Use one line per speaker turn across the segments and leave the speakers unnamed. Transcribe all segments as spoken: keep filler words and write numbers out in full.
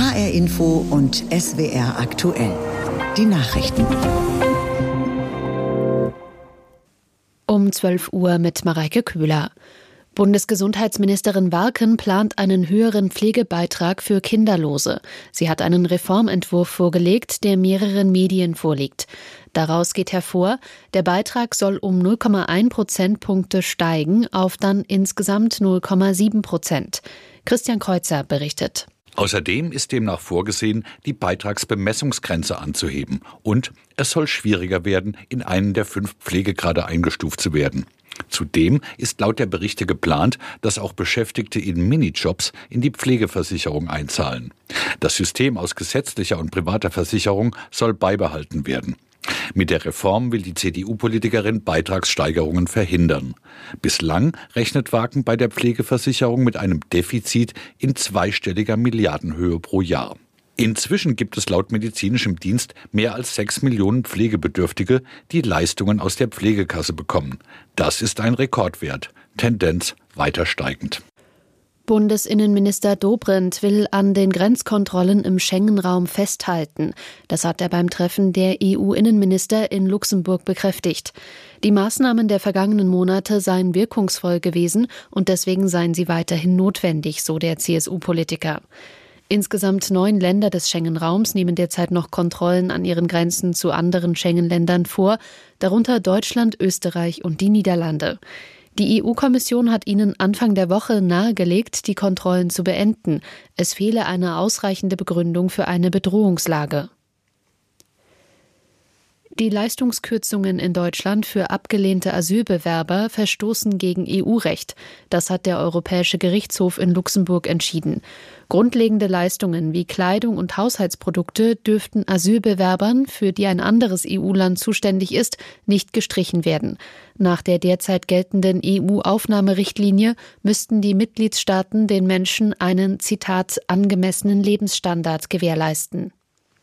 H R Info und S W R aktuell. Die Nachrichten.
Um zwölf Uhr mit Mareike Köhler. Bundesgesundheitsministerin Warken plant einen höheren Pflegebeitrag für Kinderlose. Sie hat einen Reformentwurf vorgelegt, der mehreren Medien vorliegt. Daraus geht hervor, der Beitrag soll um null Komma eins Prozentpunkte steigen auf dann insgesamt null Komma sieben Prozent. Christian Kreuzer berichtet.
Außerdem ist demnach vorgesehen, die Beitragsbemessungsgrenze anzuheben. Und es soll schwieriger werden, in einen der fünf Pflegegrade eingestuft zu werden. Zudem ist laut der Berichte geplant, dass auch Beschäftigte in Minijobs in die Pflegeversicherung einzahlen. Das System aus gesetzlicher und privater Versicherung soll beibehalten werden. Mit der Reform will die C D U-Politikerin Beitragssteigerungen verhindern. Bislang rechnet Warken bei der Pflegeversicherung mit einem Defizit in zweistelliger Milliardenhöhe pro Jahr. Inzwischen gibt es laut medizinischem Dienst mehr als sechs Millionen Pflegebedürftige, die Leistungen aus der Pflegekasse bekommen. Das ist ein Rekordwert, Tendenz weiter steigend.
Bundesinnenminister Dobrindt will an den Grenzkontrollen im Schengen-Raum festhalten. Das hat er beim Treffen der E U-Innenminister in Luxemburg bekräftigt. Die Maßnahmen der vergangenen Monate seien wirkungsvoll gewesen und deswegen seien sie weiterhin notwendig, so der C S U-Politiker. Insgesamt neun Länder des Schengen-Raums nehmen derzeit noch Kontrollen an ihren Grenzen zu anderen Schengen-Ländern vor, darunter Deutschland, Österreich und die Niederlande. Die E U-Kommission hat ihnen Anfang der Woche nahegelegt, die Kontrollen zu beenden. Es fehle eine ausreichende Begründung für eine Bedrohungslage. Die Leistungskürzungen in Deutschland für abgelehnte Asylbewerber verstoßen gegen E U-Recht. Das hat der Europäische Gerichtshof in Luxemburg entschieden. Grundlegende Leistungen wie Kleidung und Haushaltsprodukte dürften Asylbewerbern, für die ein anderes E U-Land zuständig ist, nicht gestrichen werden. Nach der derzeit geltenden E U-Aufnahmerichtlinie müssten die Mitgliedstaaten den Menschen einen, Zitat, angemessenen Lebensstandard gewährleisten.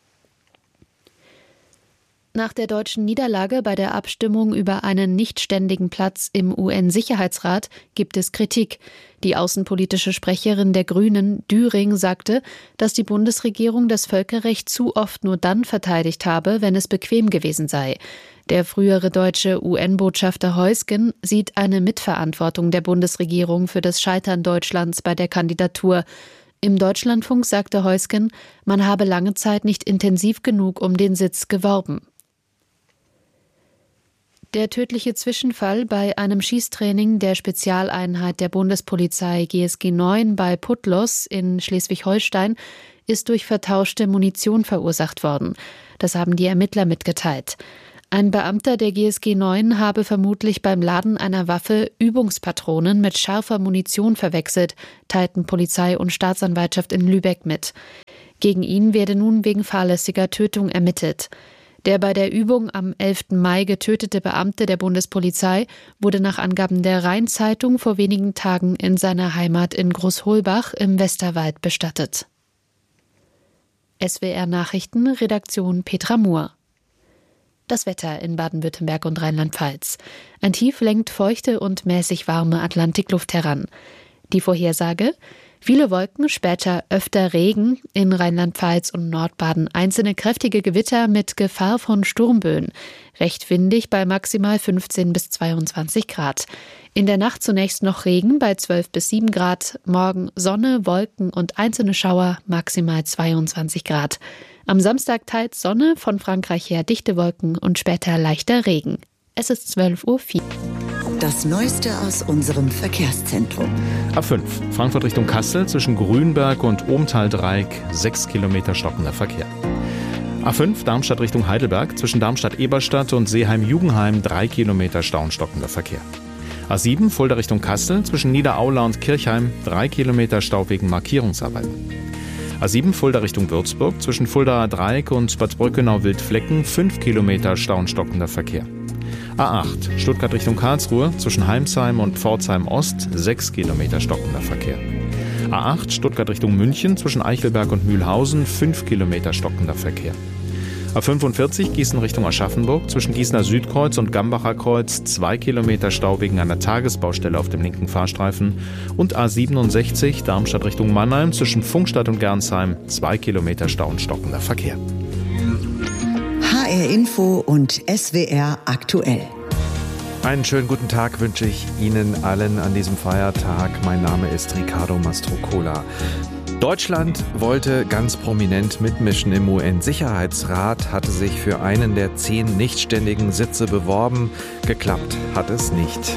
Nach der deutschen Niederlage bei der Abstimmung über einen nichtständigen Platz im U N-Sicherheitsrat gibt es Kritik. Die außenpolitische Sprecherin der Grünen, Düring, sagte, dass die Bundesregierung das Völkerrecht zu oft nur dann verteidigt habe, wenn es bequem gewesen sei. Der frühere deutsche U N-Botschafter Heusgen sieht eine Mitverantwortung der Bundesregierung für das Scheitern Deutschlands bei der Kandidatur. Im Deutschlandfunk sagte Heusgen, man habe lange Zeit nicht intensiv genug um den Sitz geworben. Der tödliche Zwischenfall bei einem Schießtraining der Spezialeinheit der Bundespolizei G S G neun bei Putlos in Schleswig-Holstein ist durch vertauschte Munition verursacht worden. Das haben die Ermittler mitgeteilt. Ein Beamter der G S G neun habe vermutlich beim Laden einer Waffe Übungspatronen mit scharfer Munition verwechselt, teilten Polizei und Staatsanwaltschaft in Lübeck mit. Gegen ihn werde nun wegen fahrlässiger Tötung ermittelt. Der bei der Übung am elften Mai getötete Beamte der Bundespolizei wurde nach Angaben der Rhein-Zeitung vor wenigen Tagen in seiner Heimat in Großholbach im Westerwald bestattet. S W R Nachrichten, Redaktion Petra Mohr. Das Wetter in Baden-Württemberg und Rheinland-Pfalz. Ein Tief lenkt feuchte und mäßig warme Atlantikluft heran. Die Vorhersage: viele Wolken, später öfter Regen, in Rheinland-Pfalz und Nordbaden einzelne kräftige Gewitter mit Gefahr von Sturmböen. Recht windig bei maximal fünfzehn bis zweiundzwanzig Grad. In der Nacht zunächst noch Regen bei zwölf bis sieben Grad, morgen Sonne, Wolken und einzelne Schauer, maximal zweiundzwanzig Grad. Am Samstag teils Sonne, von Frankreich her dichte Wolken und später leichter Regen. Es ist zwölf Uhr vier.
Das Neueste aus unserem Verkehrszentrum.
A fünf, Frankfurt Richtung Kassel, zwischen Grünberg und Ohmtal-Dreieck, sechs Kilometer stockender Verkehr. A fünf, Darmstadt Richtung Heidelberg, zwischen Darmstadt-Eberstadt und Seeheim-Jugenheim, drei Kilometer Stau und stockender Verkehr. A sieben, Fulda Richtung Kassel, zwischen Niederaula und Kirchheim, drei Kilometer Stau wegen Markierungsarbeiten. A sieben, Fulda Richtung Würzburg, zwischen Fuldaer Dreieck und Bad Brückenau-Wildflecken, fünf Kilometer Stau und stockender Verkehr. A acht, Stuttgart Richtung Karlsruhe, zwischen Heimsheim und Pforzheim Ost, sechs Kilometer stockender Verkehr. A acht, Stuttgart Richtung München, zwischen Eichelberg und Mühlhausen, fünf Kilometer stockender Verkehr. A fünfundvierzig Gießen Richtung Aschaffenburg, zwischen Gießener Südkreuz und Gambacher Kreuz zwei Kilometer Stau wegen einer Tagesbaustelle auf dem linken Fahrstreifen. Und A siebenundsechzig Darmstadt Richtung Mannheim, zwischen Pfungstadt und Gernsheim zwei Kilometer Stau und stockender Verkehr.
H R Info und S W R aktuell.
Einen schönen guten Tag wünsche ich Ihnen allen an diesem Feiertag. Mein Name ist Ricardo Mastrocola. Deutschland wollte ganz prominent mitmischen im U N-Sicherheitsrat, hatte sich für einen der zehn nichtständigen Sitze beworben. Geklappt hat es nicht.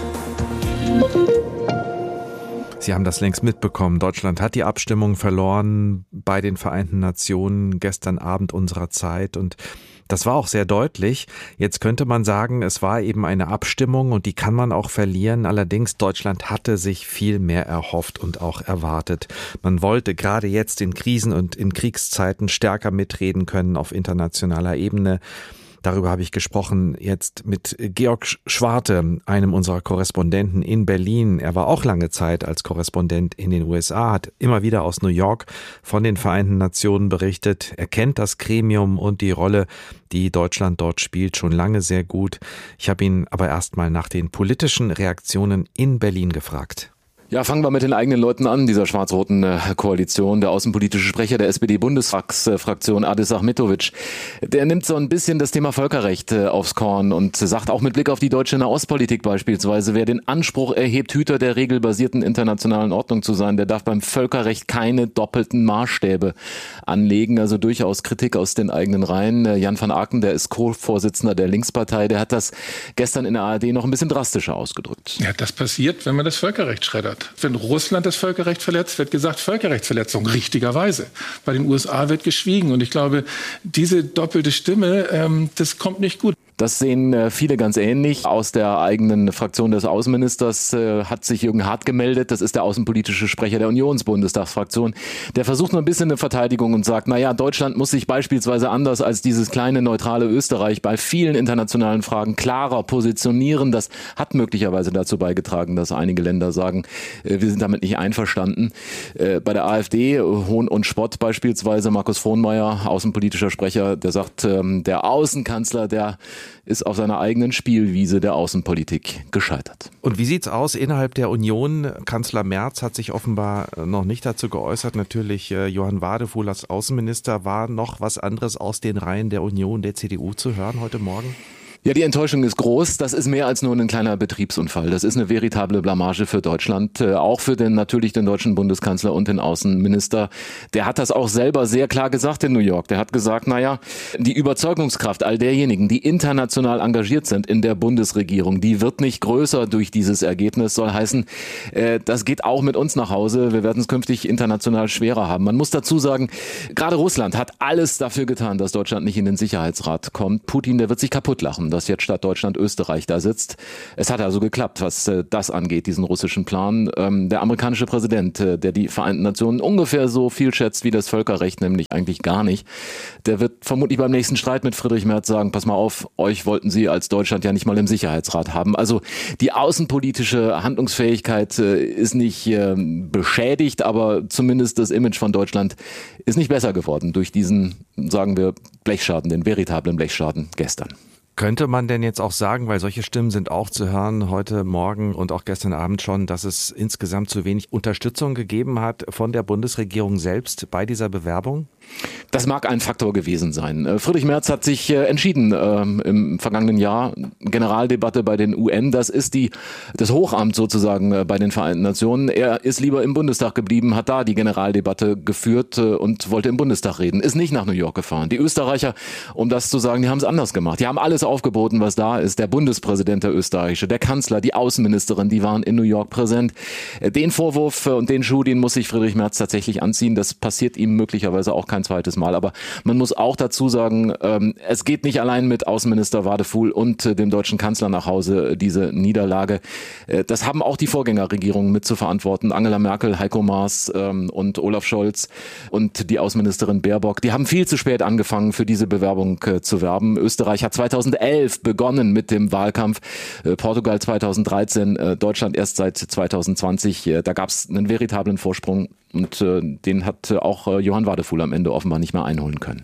Sie haben das längst mitbekommen. Deutschland hat die Abstimmung verloren bei den Vereinten Nationen gestern Abend unserer Zeit und das war auch sehr deutlich. Jetzt könnte man sagen, es war eben eine Abstimmung und die kann man auch verlieren. Allerdings, Deutschland hatte sich viel mehr erhofft und auch erwartet. Man wollte gerade jetzt in Krisen und in Kriegszeiten stärker mitreden können auf internationaler Ebene. Darüber habe ich gesprochen jetzt mit Georg Schwarte, einem unserer Korrespondenten in Berlin. Er war auch lange Zeit als Korrespondent in den U S A, hat immer wieder aus New York von den Vereinten Nationen berichtet. Er kennt das Gremium und die Rolle, die Deutschland dort spielt, schon lange sehr gut. Ich habe ihn aber erst mal nach den politischen Reaktionen in Berlin gefragt.
Ja, fangen wir mit den eigenen Leuten an, dieser schwarz-roten äh, Koalition. Der außenpolitische Sprecher der S P D-Bundestagsfraktion, Adis Ahmetovic, der nimmt so ein bisschen das Thema Völkerrecht äh, aufs Korn und sagt auch mit Blick auf die deutsche Nahostpolitik beispielsweise, wer den Anspruch erhebt, Hüter der regelbasierten internationalen Ordnung zu sein, der darf beim Völkerrecht keine doppelten Maßstäbe anlegen. Also durchaus Kritik aus den eigenen Reihen. Äh, Jan van Aken, der ist Co-Vorsitzender der Linkspartei, der hat das gestern in der A R D noch ein bisschen drastischer ausgedrückt.
Ja, das passiert, wenn man das Völkerrecht schreddert. Wenn Russland das Völkerrecht verletzt, wird gesagt Völkerrechtsverletzung, richtigerweise. Bei den U S A wird geschwiegen. Und ich glaube, diese doppelte Stimme, ähm, das kommt nicht gut.
Das sehen viele ganz ähnlich. Aus der eigenen Fraktion des Außenministers äh, hat sich Jürgen Hart gemeldet. Das ist der außenpolitische Sprecher der Unionsbundestagsfraktion. Der versucht nur ein bisschen eine Verteidigung und sagt, naja, Deutschland muss sich beispielsweise anders als dieses kleine neutrale Österreich bei vielen internationalen Fragen klarer positionieren. Das hat möglicherweise dazu beigetragen, dass einige Länder sagen, äh, wir sind damit nicht einverstanden. Äh, bei der AfD, Hohn und Spott beispielsweise, Markus Frohnmaier, außenpolitischer Sprecher, der sagt, ähm, der Außenkanzler, der ist auf seiner eigenen Spielwiese der Außenpolitik gescheitert.
Und wie sieht's aus innerhalb der Union? Kanzler Merz hat sich offenbar noch nicht dazu geäußert. Natürlich äh, Johann Wadefuhl als Außenminister. War noch was anderes aus den Reihen der Union, der C D U zu hören heute Morgen?
Ja, die Enttäuschung ist groß. Das ist mehr als nur ein kleiner Betriebsunfall. Das ist eine veritable Blamage für Deutschland, äh, auch für den natürlich den deutschen Bundeskanzler und den Außenminister. Der hat das auch selber sehr klar gesagt in New York. Der hat gesagt, naja, die Überzeugungskraft all derjenigen, die international engagiert sind in der Bundesregierung, die wird nicht größer durch dieses Ergebnis. Soll heißen, äh, das geht auch mit uns nach Hause. Wir werden es künftig international schwerer haben. Man muss dazu sagen, gerade Russland hat alles dafür getan, dass Deutschland nicht in den Sicherheitsrat kommt. Putin, der wird sich kaputt lachen, dass jetzt statt Deutschland Österreich da sitzt. Es hat also geklappt, was äh, das angeht, diesen russischen Plan. Ähm, der amerikanische Präsident, äh, der die Vereinten Nationen ungefähr so viel schätzt wie das Völkerrecht, nämlich eigentlich gar nicht, der wird vermutlich beim nächsten Streit mit Friedrich Merz sagen, pass mal auf, euch wollten sie als Deutschland ja nicht mal im Sicherheitsrat haben. Also die außenpolitische Handlungsfähigkeit äh, ist nicht äh, beschädigt, aber zumindest das Image von Deutschland ist nicht besser geworden durch diesen, sagen wir, Blechschaden, den veritablen Blechschaden gestern.
Könnte man denn jetzt auch sagen, weil solche Stimmen sind auch zu hören heute Morgen und auch gestern Abend schon, dass es insgesamt zu wenig Unterstützung gegeben hat von der Bundesregierung selbst bei dieser Bewerbung?
Das mag ein Faktor gewesen sein. Friedrich Merz hat sich entschieden ähm, im vergangenen Jahr, Generaldebatte bei den U N, das ist die das Hochamt sozusagen bei den Vereinten Nationen. Er ist lieber im Bundestag geblieben, hat da die Generaldebatte geführt äh, und wollte im Bundestag reden, ist nicht nach New York gefahren. Die Österreicher, um das zu sagen, die haben es anders gemacht. Die haben alles aufgeboten, was da ist. Der Bundespräsident, der österreichische, der Kanzler, die Außenministerin, die waren in New York präsent. Den Vorwurf und den Schuh, den muss sich Friedrich Merz tatsächlich anziehen. Das passiert ihm möglicherweise auch kein zweites Mal. Aber man muss auch dazu sagen, ähm, es geht nicht allein mit Außenminister Wadefuhl und äh, dem deutschen Kanzler nach Hause, diese Niederlage. Äh, das haben auch die Vorgängerregierungen mit zu verantworten. Angela Merkel, Heiko Maas ähm, und Olaf Scholz und die Außenministerin Baerbock. Die haben viel zu spät angefangen, für diese Bewerbung äh, zu werben. Österreich hat zweitausendelf begonnen mit dem Wahlkampf. Äh, Portugal zweitausenddreizehn, äh, Deutschland erst seit zweitausendzwanzig. Äh, da gab es einen veritablen Vorsprung. Und äh, den hat äh, auch äh, Johann Wadefuhl am Ende offenbar nicht mehr einholen können.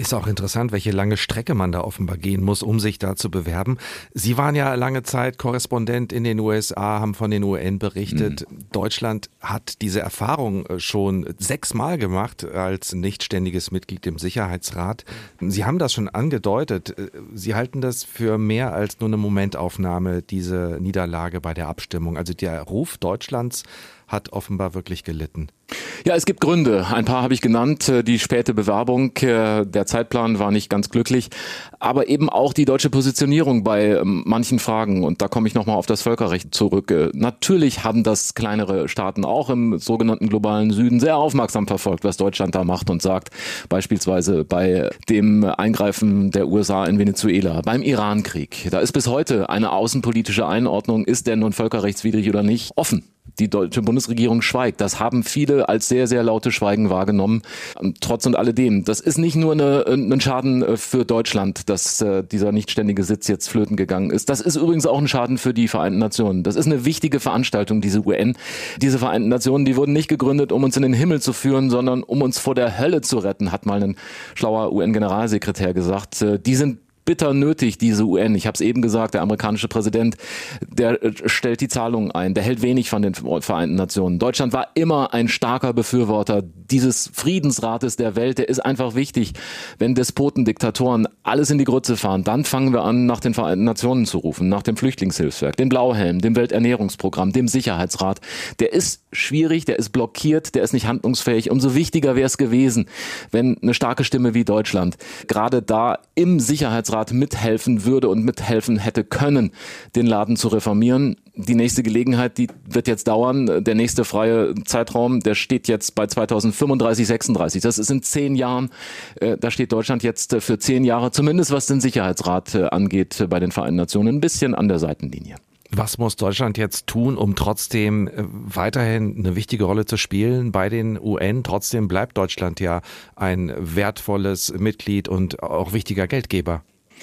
Ist auch interessant, welche lange Strecke man da offenbar gehen muss, um sich da zu bewerben. Sie waren ja lange Zeit Korrespondent in den U S A, haben von den U N berichtet. Mhm. Deutschland hat diese Erfahrung schon sechsmal gemacht als nichtständiges Mitglied im Sicherheitsrat. Sie haben das schon angedeutet. Sie halten das für mehr als nur eine Momentaufnahme, diese Niederlage bei der Abstimmung. Also der Ruf Deutschlands hat offenbar wirklich gelitten.
Ja, es gibt Gründe. Ein paar habe ich genannt. Die späte Bewerbung, der Zeitplan war nicht ganz glücklich, aber eben auch die deutsche Positionierung bei manchen Fragen. Und da komme ich nochmal auf das Völkerrecht zurück. Natürlich haben das kleinere Staaten auch im sogenannten globalen Süden sehr aufmerksam verfolgt, was Deutschland da macht und sagt. Beispielsweise bei dem Eingreifen der U S A in Venezuela, beim Irankrieg. Da ist bis heute eine außenpolitische Einordnung, ist der nun völkerrechtswidrig oder nicht, offen. Die deutsche Bundesregierung schweigt. Das haben viele als sehr, sehr lautes Schweigen wahrgenommen. Trotz und alledem, das ist nicht nur eine, ein Schaden für Deutschland, dass äh, dieser nichtständige Sitz jetzt flöten gegangen ist. Das ist übrigens auch ein Schaden für die Vereinten Nationen. Das ist eine wichtige Veranstaltung, diese U N. Diese Vereinten Nationen, die wurden nicht gegründet, um uns in den Himmel zu führen, sondern um uns vor der Hölle zu retten, hat mal ein schlauer U N-Generalsekretär gesagt. Äh, die sind bitter nötig, diese U N. Ich habe es eben gesagt, der amerikanische Präsident, der stellt die Zahlungen ein, der hält wenig von den Vereinten Nationen. Deutschland war immer ein starker Befürworter dieses Friedensrates der Welt. Der ist einfach wichtig. Wenn Despoten, Diktatoren alles in die Grütze fahren, dann fangen wir an, nach den Vereinten Nationen zu rufen, nach dem Flüchtlingshilfswerk, dem Blauhelm, dem Welternährungsprogramm, dem Sicherheitsrat. Der ist schwierig, der ist blockiert, der ist nicht handlungsfähig. Umso wichtiger wäre es gewesen, wenn eine starke Stimme wie Deutschland gerade da im Sicherheitsrat mithelfen würde und mithelfen hätte können, den Laden zu reformieren. Die nächste Gelegenheit, die wird jetzt dauern. Der nächste freie Zeitraum, der steht jetzt bei zweitausendfünfunddreißig, sechsunddreißig. Das ist in zehn Jahren. Da steht Deutschland jetzt für zehn Jahre, zumindest was den Sicherheitsrat angeht, bei den Vereinten Nationen ein bisschen an der Seitenlinie.
Was muss Deutschland jetzt tun, um trotzdem weiterhin eine wichtige Rolle zu spielen bei den U N? Trotzdem bleibt Deutschland ja ein wertvolles Mitglied und auch wichtiger Geldgeber.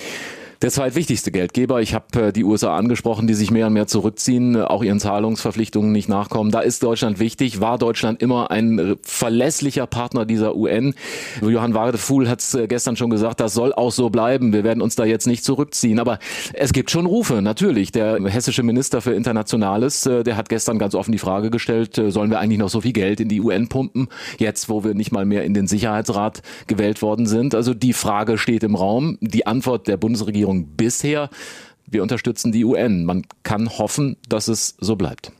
Der zweitwichtigste Geldgeber, ich habe äh, die U S A angesprochen, die sich mehr und mehr zurückziehen, äh, auch ihren Zahlungsverpflichtungen nicht nachkommen. Da ist Deutschland wichtig, war Deutschland immer ein äh, verlässlicher Partner dieser U N. Johann Wadefuhl hat es äh, gestern schon gesagt, das soll auch so bleiben. Wir werden uns da jetzt nicht zurückziehen. Aber es gibt schon Rufe, natürlich. Der hessische Minister für Internationales, äh, der hat gestern ganz offen die Frage gestellt, äh, sollen wir eigentlich noch so viel Geld in die U N pumpen, jetzt wo wir nicht mal mehr in den Sicherheitsrat gewählt worden sind. Also die Frage steht im Raum. Die Antwort der Bundesregierung bisher, wir unterstützen die U N. Man kann hoffen, dass es so bleibt.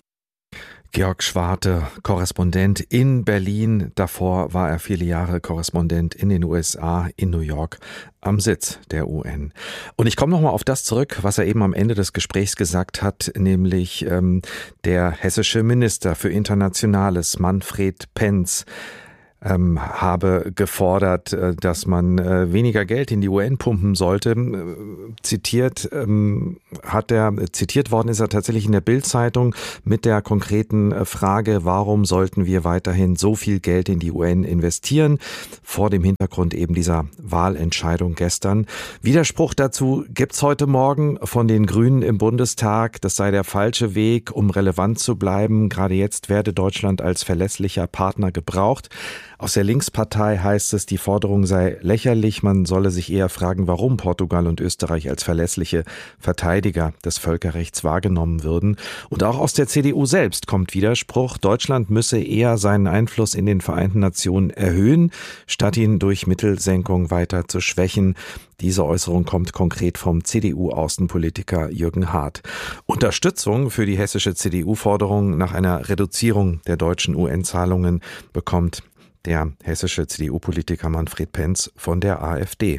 Georg Schwarte, Korrespondent in Berlin. Davor war er viele Jahre Korrespondent in den U S A, in New York, am Sitz der U N. Und ich komme nochmal auf das zurück, was er eben am Ende des Gesprächs gesagt hat, nämlich ähm, der hessische Minister für Internationales, Manfred Penz, Ähm, habe gefordert, äh, dass man äh, weniger Geld in die U N pumpen sollte. Äh, zitiert ähm, hat er, zitiert worden ist er tatsächlich in der Bild-Zeitung mit der konkreten äh, Frage, warum sollten wir weiterhin so viel Geld in die U N investieren? Vor dem Hintergrund eben dieser Wahlentscheidung gestern. Widerspruch dazu gibt's heute Morgen von den Grünen im Bundestag. Das sei der falsche Weg, um relevant zu bleiben. Gerade jetzt werde Deutschland als verlässlicher Partner gebraucht. Aus der Linkspartei heißt es, die Forderung sei lächerlich. Man solle sich eher fragen, warum Portugal und Österreich als verlässliche Verteidiger des Völkerrechts wahrgenommen würden. Und auch aus der C D U selbst kommt Widerspruch. Deutschland müsse eher seinen Einfluss in den Vereinten Nationen erhöhen, statt ihn durch Mittelsenkung weiter zu schwächen. Diese Äußerung kommt konkret vom C D U-Außenpolitiker Jürgen Hart. Unterstützung für die hessische C D U-Forderung nach einer Reduzierung der deutschen U N-Zahlungen bekommt der hessische C D U-Politiker Manfred Penz von der AfD.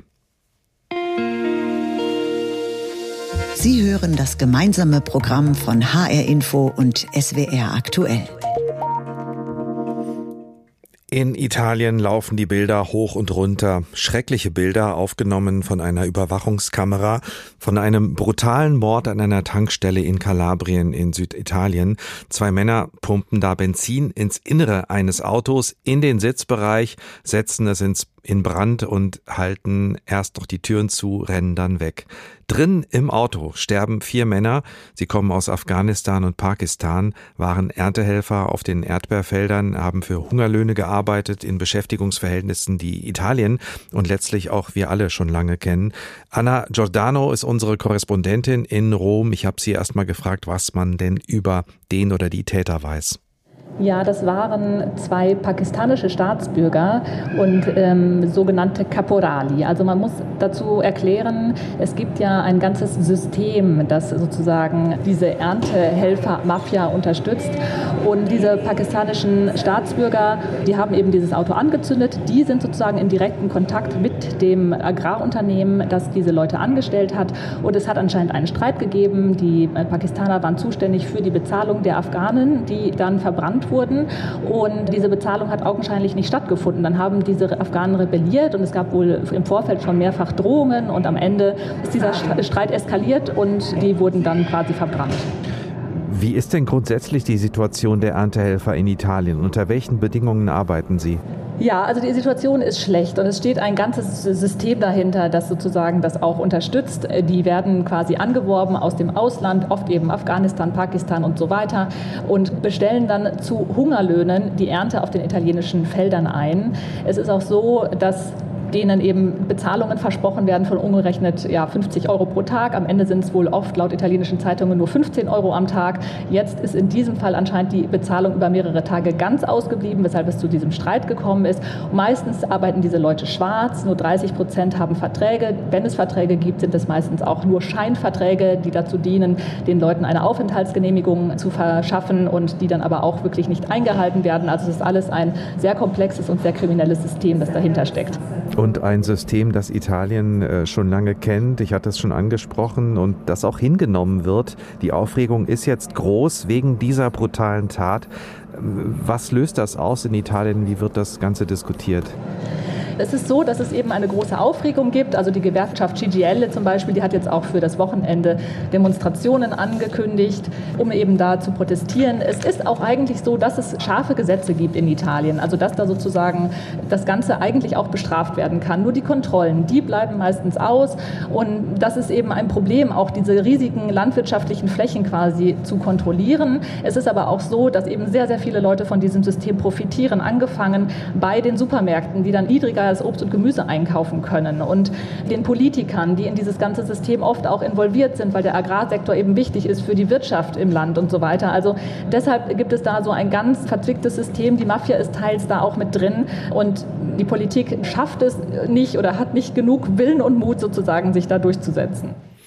Sie hören das gemeinsame Programm von H R Info und S W R aktuell.
In Italien laufen die Bilder hoch und runter. Schreckliche Bilder, aufgenommen von einer Überwachungskamera, von einem brutalen Mord an einer Tankstelle in Kalabrien in Süditalien. Zwei Männer pumpen da Benzin ins Innere eines Autos, in den Sitzbereich, setzen es ins in Brand und halten erst noch die Türen zu, rennen dann weg. Drin im Auto sterben vier Männer. Sie kommen aus Afghanistan und Pakistan, waren Erntehelfer auf den Erdbeerfeldern, haben für Hungerlöhne gearbeitet in Beschäftigungsverhältnissen, die Italien und letztlich auch wir alle schon lange kennen. Anna Giordano ist unsere Korrespondentin in Rom. Ich habe sie erst mal gefragt, was man denn über den oder die Täter weiß.
Ja, das waren zwei pakistanische Staatsbürger und ähm, sogenannte Caporali. Also man muss dazu erklären, es gibt ja ein ganzes System, das sozusagen diese Erntehelfer-Mafia unterstützt. Und diese pakistanischen Staatsbürger, die haben eben dieses Auto angezündet. Die sind sozusagen in direkten Kontakt mit dem Agrarunternehmen, das diese Leute angestellt hat. Und es hat anscheinend einen Streit gegeben. Die Pakistaner waren zuständig für die Bezahlung der Afghanen, die dann verbrannt wurden, und diese Bezahlung hat augenscheinlich nicht stattgefunden. Dann haben diese Afghanen rebelliert und es gab wohl im Vorfeld schon mehrfach Drohungen und am Ende ist dieser Streit eskaliert und die wurden dann quasi verbrannt.
Wie ist denn grundsätzlich die Situation der Erntehelfer in Italien? Unter welchen Bedingungen arbeiten sie?
Ja, also die Situation ist schlecht und es steht ein ganzes System dahinter, das sozusagen das auch unterstützt. Die werden quasi angeworben aus dem Ausland, oft eben Afghanistan, Pakistan und so weiter, und bestellen dann zu Hungerlöhnen die Ernte auf den italienischen Feldern ein. Es ist auch so, dass denen eben Bezahlungen versprochen werden von umgerechnet ja, fünfzig Euro pro Tag. Am Ende sind es wohl oft laut italienischen Zeitungen nur fünfzehn Euro am Tag. Jetzt ist in diesem Fall anscheinend die Bezahlung über mehrere Tage ganz ausgeblieben, weshalb es zu diesem Streit gekommen ist. Meistens arbeiten diese Leute schwarz, nur dreißig Prozent haben Verträge. Wenn es Verträge gibt, sind es meistens auch nur Scheinverträge, die dazu dienen, den Leuten eine Aufenthaltsgenehmigung zu verschaffen und die dann aber auch wirklich nicht eingehalten werden. Also es ist alles ein sehr komplexes und sehr kriminelles System, das dahinter steckt.
Und ein System, das Italien äh, schon lange kennt. Ich hatte es schon angesprochen und das auch hingenommen wird. Die Aufregung ist jetzt groß wegen dieser brutalen Tat. Was löst das aus in Italien? Wie wird das Ganze diskutiert?
Es ist so, dass es eben eine große Aufregung gibt. Also die Gewerkschaft C G I L zum Beispiel, die hat jetzt auch für das Wochenende Demonstrationen angekündigt, um eben da zu protestieren. Es ist auch eigentlich so, dass es scharfe Gesetze gibt in Italien. Also dass da sozusagen das Ganze eigentlich auch bestraft werden kann. Nur die Kontrollen, die bleiben meistens aus. Und das ist eben ein Problem, auch diese riesigen landwirtschaftlichen Flächen quasi zu kontrollieren. Es ist aber auch so, dass eben sehr, sehr viele Leute von diesem System profitieren, angefangen bei den Supermärkten, die dann niedriger als Obst und Gemüse einkaufen können, und den Politikern, die in dieses ganze System oft auch involviert sind, weil der Agrarsektor eben wichtig ist für die Wirtschaft im Land und so weiter. Also deshalb gibt es da so ein ganz verzwicktes System. Die Mafia ist teils da auch mit drin und die Politik schafft es nicht oder hat nicht genug Willen und Mut sozusagen, sich da durchzusetzen.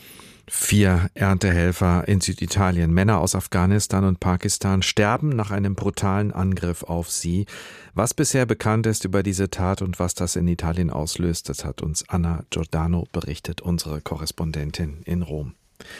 Vier Erntehelfer in Süditalien, Männer aus Afghanistan und Pakistan, sterben nach einem brutalen Angriff auf sie. Was bisher bekannt ist über diese Tat und was das in Italien auslöst, das hat uns Anna Giordano berichtet, unsere Korrespondentin in Rom.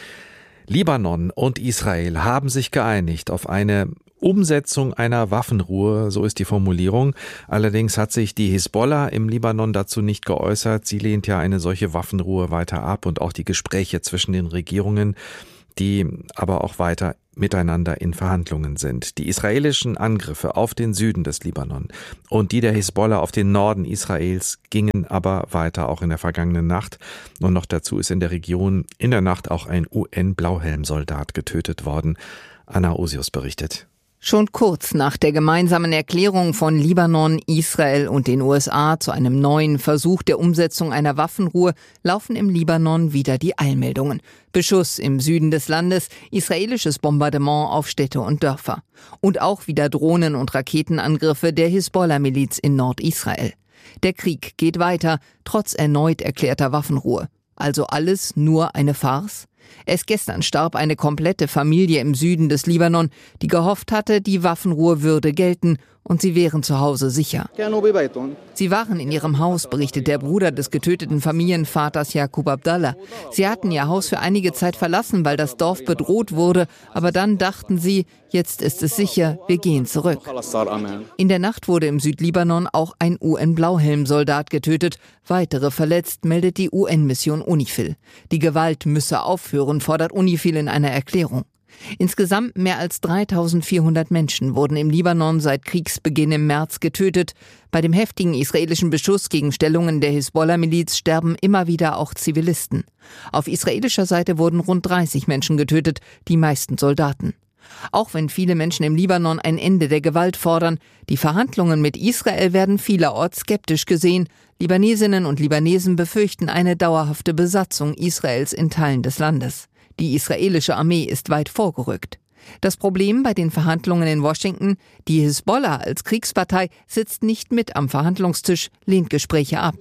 Libanon und Israel haben sich geeinigt auf eine Umsetzung einer Waffenruhe, so ist die Formulierung. Allerdings hat sich die Hisbollah im Libanon dazu nicht geäußert. Sie lehnt ja eine solche Waffenruhe weiter ab und auch die Gespräche zwischen den Regierungen, die aber auch weiter miteinander in Verhandlungen sind. Die israelischen Angriffe auf den Süden des Libanon und die der Hisbollah auf den Norden Israels gingen aber weiter, auch in der vergangenen Nacht. Und noch dazu ist in der Region in der Nacht auch ein U N-Blauhelm-Soldat getötet worden. Anna Osius berichtet.
Schon kurz nach der gemeinsamen Erklärung von Libanon, Israel und den U S A zu einem neuen Versuch der Umsetzung einer Waffenruhe laufen im Libanon wieder die Eilmeldungen. Beschuss im Süden des Landes, israelisches Bombardement auf Städte und Dörfer. Und auch wieder Drohnen- und Raketenangriffe der Hisbollah-Miliz in Nordisrael. Der Krieg geht weiter, trotz erneut erklärter Waffenruhe. Also alles nur eine Farce? Erst gestern starb eine komplette Familie im Süden des Libanon, die gehofft hatte, die Waffenruhe würde gelten und sie wären zu Hause sicher. Sie waren in ihrem Haus, berichtet der Bruder des getöteten Familienvaters Yaqub Abdallah. Sie hatten ihr Haus für einige Zeit verlassen, weil das Dorf bedroht wurde, aber dann dachten sie, jetzt ist es sicher, wir gehen zurück. In der Nacht wurde im Südlibanon auch ein U N-Blauhelm-Soldat getötet, weitere verletzt, meldet die U N-Mission UNIFIL. Die Gewalt müsse aufhören, fordert UNIFIL in einer Erklärung. Insgesamt mehr als dreitausendvierhundert Menschen wurden im Libanon seit Kriegsbeginn im März getötet. Bei dem heftigen israelischen Beschuss gegen Stellungen der Hisbollah-Miliz sterben immer wieder auch Zivilisten. Auf israelischer Seite wurden rund dreißig Menschen getötet, die meisten Soldaten. Auch wenn viele Menschen im Libanon ein Ende der Gewalt fordern, die Verhandlungen mit Israel werden vielerorts skeptisch gesehen. Libanesinnen und Libanesen befürchten eine dauerhafte Besatzung Israels in Teilen des Landes. Die israelische Armee ist weit vorgerückt. Das Problem bei den Verhandlungen in Washington: die Hisbollah als Kriegspartei sitzt nicht mit am Verhandlungstisch, lehnt Gespräche ab.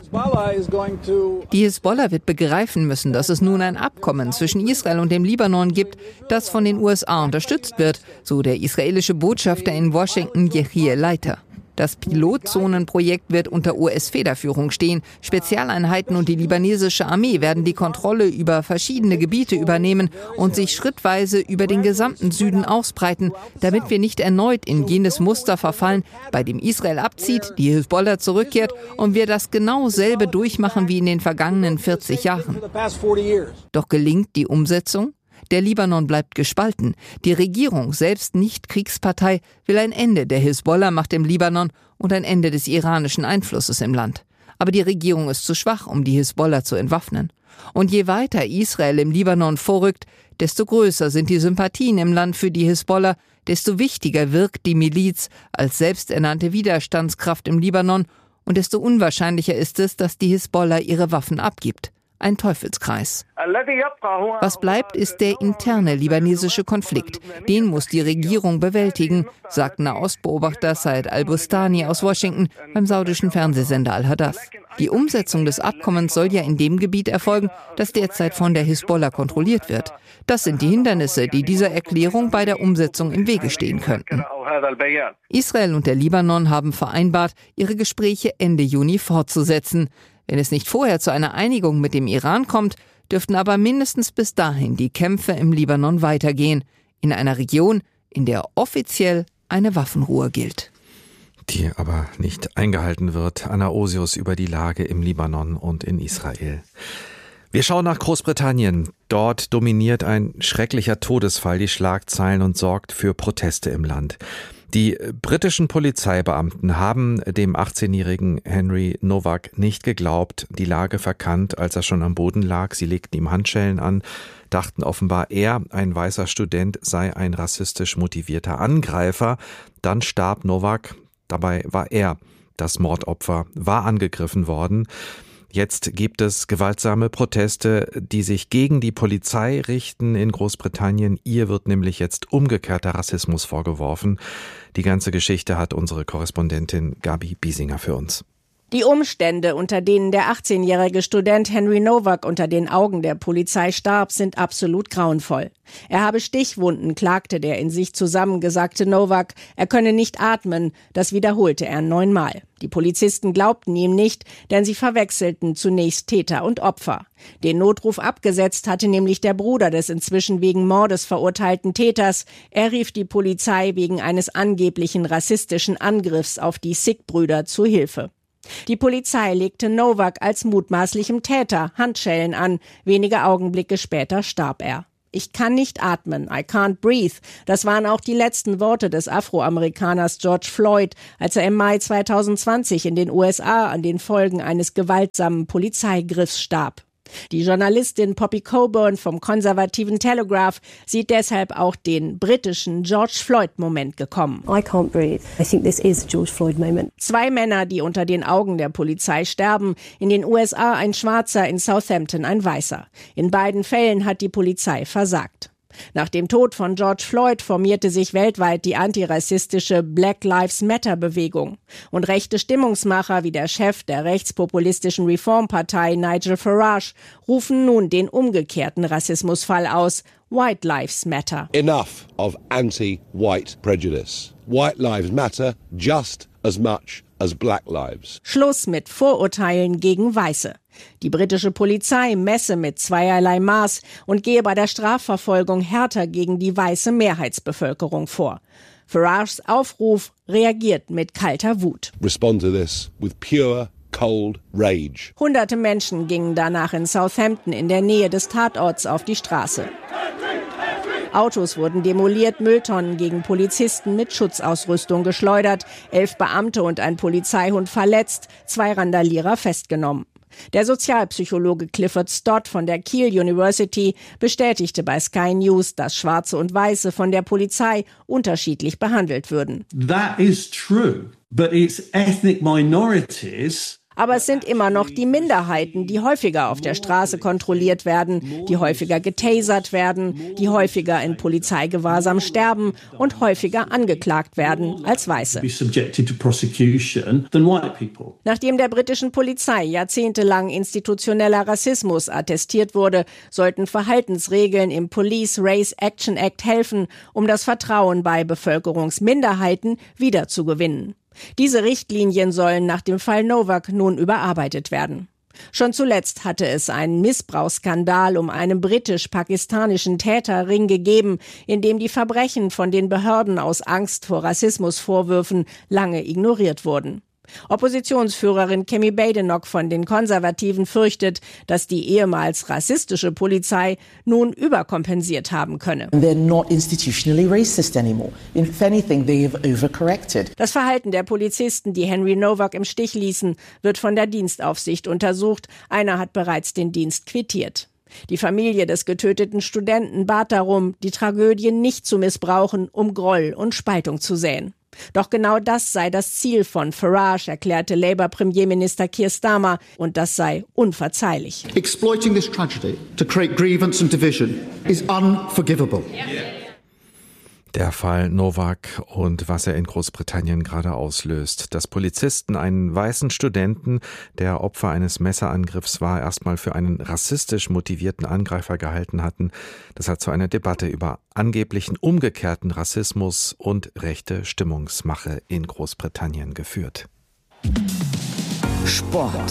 Die Hisbollah wird begreifen müssen, dass es nun ein Abkommen zwischen Israel und dem Libanon gibt, das von den U S A unterstützt wird, so der israelische Botschafter in Washington, Yechiel Leiter. Das Pilotzonenprojekt wird unter U S-Federführung stehen. Spezialeinheiten und die libanesische Armee werden die Kontrolle über verschiedene Gebiete übernehmen und sich schrittweise über den gesamten Süden ausbreiten, damit wir nicht erneut in jenes Muster verfallen, bei dem Israel abzieht, die Hisbollah zurückkehrt und wir das genau selbe durchmachen wie in den vergangenen vierzig Jahren. Doch gelingt die Umsetzung? Der Libanon bleibt gespalten. Die Regierung, selbst nicht Kriegspartei, will ein Ende der Hisbollah-Macht im Libanon und ein Ende des iranischen Einflusses im Land. Aber die Regierung ist zu schwach, um die Hisbollah zu entwaffnen. Und je weiter Israel im Libanon vorrückt, desto größer sind die Sympathien im Land für die Hisbollah, desto wichtiger wirkt die Miliz als selbsternannte Widerstandskraft im Libanon und desto unwahrscheinlicher ist es, dass die Hisbollah ihre Waffen abgibt. Ein Teufelskreis. Was bleibt, ist der interne libanesische Konflikt. Den muss die Regierung bewältigen, sagt Nahostbeobachter Said al-Bustani aus Washington beim saudischen Fernsehsender Al-Hadath. Die Umsetzung des Abkommens soll ja in dem Gebiet erfolgen, das derzeit von der Hisbollah kontrolliert wird. Das sind die Hindernisse, die dieser Erklärung bei der Umsetzung im Wege stehen könnten. Israel und der Libanon haben vereinbart, ihre Gespräche Ende Juni fortzusetzen. Wenn es nicht vorher zu einer Einigung mit dem Iran kommt, dürften aber mindestens bis dahin die Kämpfe im Libanon weitergehen, in einer Region, in der offiziell eine Waffenruhe gilt.
Die aber nicht eingehalten wird. Anna Osius über die Lage im Libanon und in Israel. Wir schauen nach Großbritannien. Dort dominiert ein schrecklicher Todesfall die Schlagzeilen und sorgt für Proteste im Land. Die britischen Polizeibeamten haben dem achtzehnjährigen Henry Nowak nicht geglaubt, die Lage verkannt, als er schon am Boden lag. Sie legten ihm Handschellen an, dachten offenbar, er, ein weißer Student, sei ein rassistisch motivierter Angreifer. Dann starb Nowak. Dabei war er das Mordopfer, war angegriffen worden. Jetzt gibt es gewaltsame Proteste, die sich gegen die Polizei richten in Großbritannien. Ihr wird nämlich jetzt umgekehrter Rassismus vorgeworfen. Die ganze Geschichte hat unsere Korrespondentin Gabi Biesinger für uns.
Die Umstände, unter denen der achtzehnjährige Student Henry Nowak unter den Augen der Polizei starb, sind absolut grauenvoll. Er habe Stichwunden, klagte der in sich zusammengesackte Nowak. Er könne nicht atmen, das wiederholte er neunmal. Die Polizisten glaubten ihm nicht, denn sie verwechselten zunächst Täter und Opfer. Den Notruf abgesetzt hatte nämlich der Bruder des inzwischen wegen Mordes verurteilten Täters. Er rief die Polizei wegen eines angeblichen rassistischen Angriffs auf die Sikh-Brüder zu Hilfe. Die Polizei legte Nowak als mutmaßlichem Täter Handschellen an. Wenige Augenblicke später starb er. Ich kann nicht atmen, I can't breathe. Das waren auch die letzten Worte des Afroamerikaners George Floyd, als er im Mai zweitausendzwanzig in den U S A an den Folgen eines gewaltsamen Polizeigriffs starb. Die Journalistin Poppy Coburn vom konservativen Telegraph sieht deshalb auch den britischen George Floyd-Moment gekommen.
I can't breathe. I think this is a George Floyd moment.
Zwei Männer, die unter den Augen der Polizei sterben. In den U S A ein Schwarzer, in Southampton ein Weißer. In beiden Fällen hat die Polizei versagt. Nach dem Tod von George Floyd formierte sich weltweit die antirassistische Black Lives Matter Bewegung. Und rechte Stimmungsmacher wie der Chef der rechtspopulistischen Reformpartei Nigel Farage rufen nun den umgekehrten Rassismusfall aus. White Lives Matter.
Enough of anti-white prejudice. White lives matter just as much as black lives.
Schluss mit Vorurteilen gegen Weiße. Die britische Polizei messe mit zweierlei Maß und gehe bei der Strafverfolgung härter gegen die weiße Mehrheitsbevölkerung vor. Farages Aufruf reagiert mit kalter Wut.
Respond to this with pure cold rage.
Hunderte Menschen gingen danach in Southampton in der Nähe des Tatorts auf die Straße. Autos wurden demoliert, Mülltonnen gegen Polizisten mit Schutzausrüstung geschleudert, elf Beamte und ein Polizeihund verletzt, zwei Randalierer festgenommen. Der Sozialpsychologe Clifford Stott von der Keele University bestätigte bei Sky News, dass Schwarze und Weiße von der Polizei unterschiedlich behandelt würden.
That is true, but it's ethnic minorities.
Aber es sind immer noch die Minderheiten, die häufiger auf der Straße kontrolliert werden, die häufiger getasert werden, die häufiger in Polizeigewahrsam sterben und häufiger angeklagt werden als Weiße. Nachdem der britischen Polizei jahrzehntelang institutioneller Rassismus attestiert wurde, sollten Verhaltensregeln im Police Race Action Act helfen, um das Vertrauen bei Bevölkerungsminderheiten wiederzugewinnen. Diese Richtlinien sollen nach dem Fall Novak nun überarbeitet werden. Schon zuletzt hatte es einen Missbrauchsskandal um einen britisch-pakistanischen Täterring gegeben, in dem die Verbrechen von den Behörden aus Angst vor Rassismusvorwürfen lange ignoriert wurden. Oppositionsführerin Kemi Badenoch von den Konservativen fürchtet, dass die ehemals rassistische Polizei nun überkompensiert haben könne.
They're not institutionally racist anymore. If anything, they have overcorrected.
Das Verhalten der Polizisten, die Henry Novak im Stich ließen, wird von der Dienstaufsicht untersucht. Einer hat bereits den Dienst quittiert. Die Familie des getöteten Studenten bat darum, die Tragödie nicht zu missbrauchen, um Groll und Spaltung zu säen. Doch genau das sei das Ziel von Farage, erklärte Labour-Premierminister Keir Starmer, und das sei unverzeihlich.
Exploiting this tragedy to create grievance and division is unforgivable.
Der Fall Novak und was er in Großbritannien gerade auslöst. Dass Polizisten einen weißen Studenten, der Opfer eines Messerangriffs war, erstmal für einen rassistisch motivierten Angreifer gehalten hatten, das hat zu einer Debatte über angeblichen umgekehrten Rassismus und rechte Stimmungsmache in Großbritannien geführt.
Sport.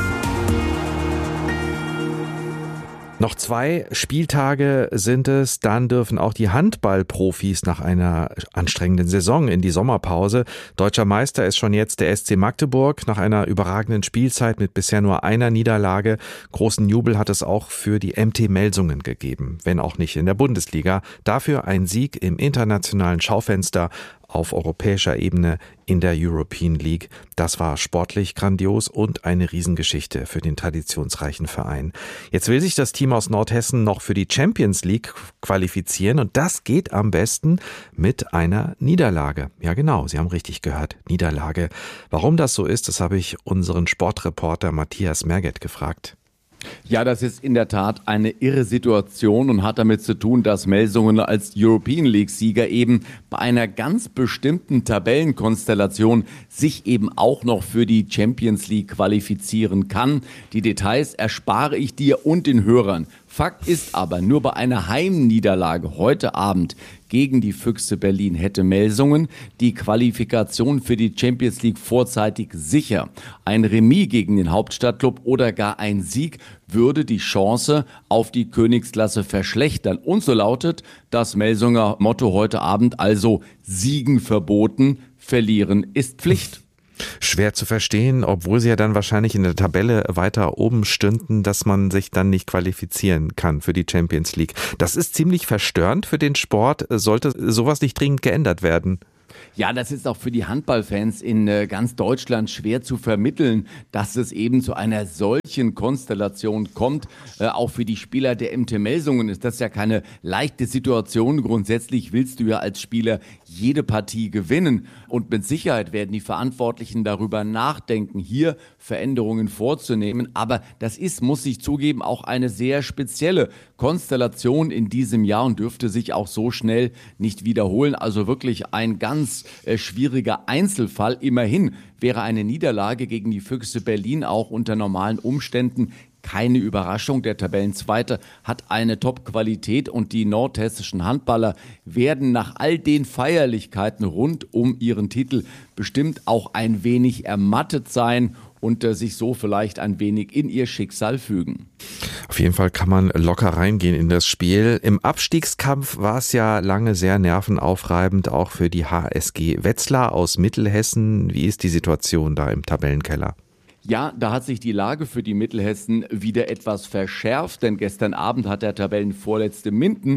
Noch zwei Spieltage sind es, dann dürfen auch die Handballprofis nach einer anstrengenden Saison in die Sommerpause. Deutscher Meister ist schon jetzt der S C Magdeburg nach einer überragenden Spielzeit mit bisher nur einer Niederlage. Großen Jubel hat es auch für die M T Melsungen gegeben, wenn auch nicht in der Bundesliga. Dafür ein Sieg im internationalen Schaufenster auf europäischer Ebene in der European League. Das war sportlich grandios und eine Riesengeschichte für den traditionsreichen Verein. Jetzt will sich das Team aus Nordhessen noch für die Champions League qualifizieren und das geht am besten mit einer Niederlage. Ja genau, Sie haben richtig gehört, Niederlage. Warum das so ist, das habe ich unseren Sportreporter Matthias Merget gefragt.
Ja, das ist in der Tat eine irre Situation und hat damit zu tun, dass Melsungen als European League-Sieger eben bei einer ganz bestimmten Tabellenkonstellation sich eben auch noch für die Champions League qualifizieren kann. Die Details erspare ich dir und den Hörern. Fakt ist aber, nur bei einer Heimniederlage heute Abend gegen die Füchse Berlin hätte Melsungen die Qualifikation für die Champions League vorzeitig sicher. Ein Remis gegen den Hauptstadtklub oder gar ein Sieg würde die Chance auf die Königsklasse verschlechtern. Und so lautet das Melsunger Motto heute Abend also: Siegen verboten, verlieren ist Pflicht.
Schwer zu verstehen, obwohl sie ja dann wahrscheinlich in der Tabelle weiter oben stünden, dass man sich dann nicht qualifizieren kann für die Champions League. Das ist ziemlich verstörend für den Sport. Sollte sowas nicht dringend geändert werden?
Ja, das ist auch für die Handballfans in äh, ganz Deutschland schwer zu vermitteln, dass es eben zu einer solchen Konstellation kommt. Äh, auch für die Spieler der M T Melsungen ist das ja keine leichte Situation. Grundsätzlich willst du ja als Spieler jede Partie gewinnen. Und mit Sicherheit werden die Verantwortlichen darüber nachdenken, hier Veränderungen vorzunehmen. Aber das ist, muss ich zugeben, auch eine sehr spezielle Konstellation in diesem Jahr und dürfte sich auch so schnell nicht wiederholen. Also wirklich ein ganz äh, schwieriger Einzelfall. Immerhin wäre eine Niederlage gegen die Füchse Berlin auch unter normalen Umständen keine Überraschung. Der Tabellenzweite hat eine Top-Qualität und die nordhessischen Handballer werden nach all den Feierlichkeiten rund um ihren Titel bestimmt auch ein wenig ermattet sein und äh, sich so vielleicht ein wenig in ihr Schicksal fügen.
Auf jeden Fall kann man locker reingehen in das Spiel. Im Abstiegskampf war es ja lange sehr nervenaufreibend, auch für die H S G Wetzlar aus Mittelhessen. Wie ist die Situation da im Tabellenkeller?
Ja, da hat sich die Lage für die Mittelhessen wieder etwas verschärft, denn gestern Abend hat der Tabellenvorletzte Minden